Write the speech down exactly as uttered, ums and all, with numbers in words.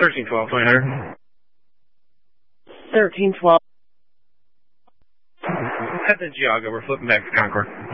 thirteen twelve, twenty hundred. thirteen twelve. Head to Giago, we're flipping back to Concord.